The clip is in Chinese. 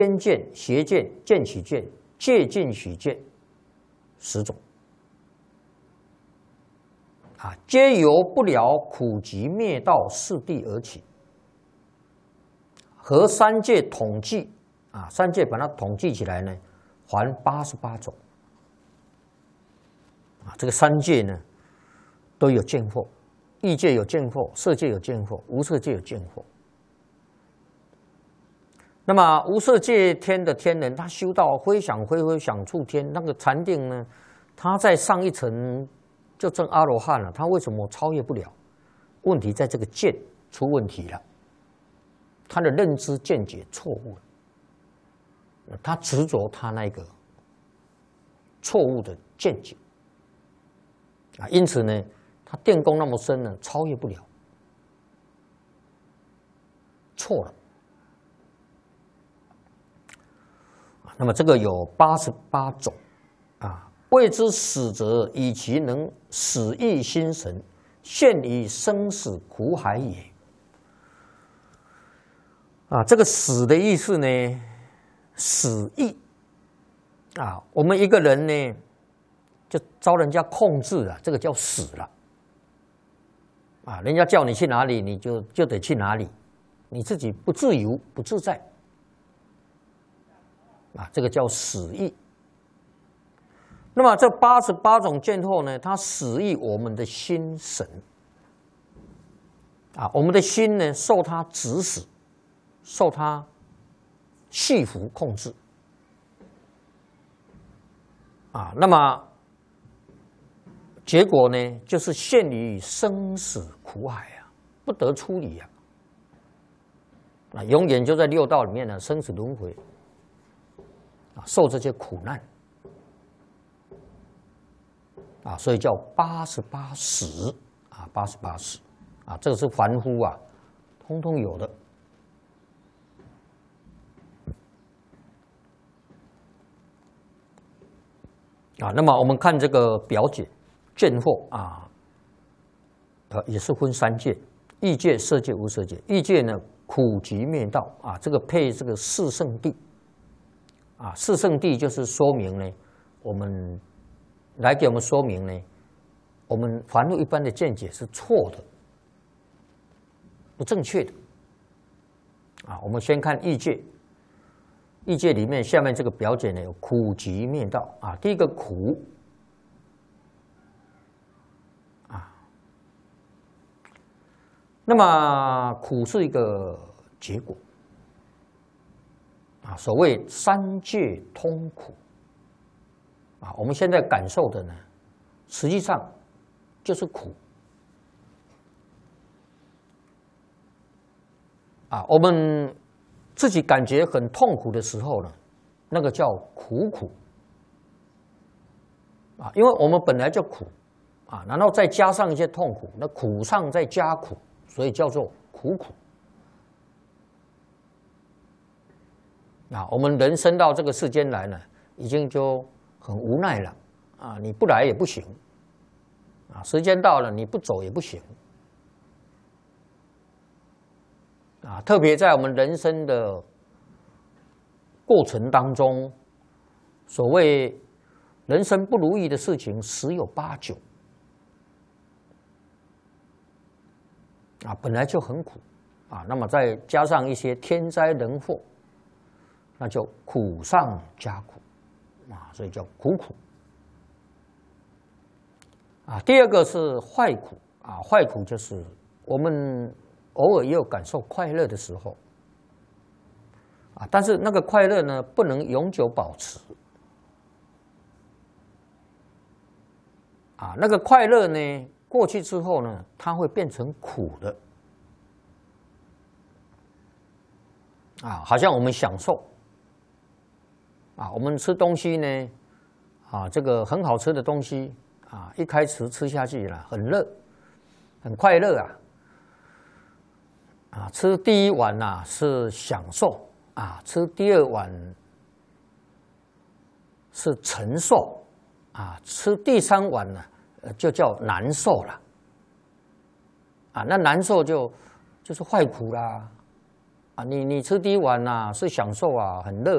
边见、邪见、见取见、戒禁许见10种。皆由不了苦集灭道四谛而起，和三界统计三界把它统计起来呢，还88种。这个三界呢都有见惑，欲界有见惑，色界有见惑，无色界有见惑。那么无色界天的天人，他修到非想非非想处天，那个禅定呢，他在上一层就证阿罗汉了，他为什么超越不了？问题在这个见出问题了，他的认知见解错误了，他执着他那个错误的见解因此呢，他定功那么深呢，超越不了，错了。那么这个有88种谓之死者，以其能死意心神，陷于生死苦海也。这个死的意思呢，死意我们一个人呢，就遭人家控制了，这个叫死了人家叫你去哪里，你就得去哪里，你自己不自由不自在这个叫死意。那么这88种见惑呢，它死于我们的心神我们的心呢，受它指使，受它束缚控制那么结果呢，就是陷于生死苦海不得出离永远就在六道里面呢，生死轮回受这些苦难所以叫88死88死这个是凡夫通通有的那么我们看这个表解见惑也是分三界：欲界、色界、无色界。欲界呢，苦集灭道这个配这个四圣谛四圣谛就是说明呢，我们来给我们说明呢，我们凡夫一般的见解是错的，不正确的我们先看欲界，欲界里面下面这个表解呢，有苦集灭道第一个苦那么苦是一个结果所谓三界通苦我们现在感受的呢，实际上就是苦我们自己感觉很痛苦的时候呢，那个叫苦因为我们本来就苦然后再加上一些痛苦，那苦上再加苦，所以叫做苦我们人生到这个世间来呢，已经就很无奈了你不来也不行时间到了你不走也不行特别在我们人生的过程当中，所谓人生不如意的事情十有八九本来就很苦那么再加上一些天灾人祸，那就苦上加苦所以叫苦第二个是坏苦坏苦就是我们偶尔也有感受快乐的时候但是那个快乐呢，不能永久保持那个快乐呢，过去之后呢，它会变成苦的好像我们享受我们吃东西呢这个很好吃的东西一开始吃下去了很热很快乐吃第一碗是享受吃第二碗是承受吃第三碗呢就叫难受了那难受就是坏苦啦你吃第一碗是享受很热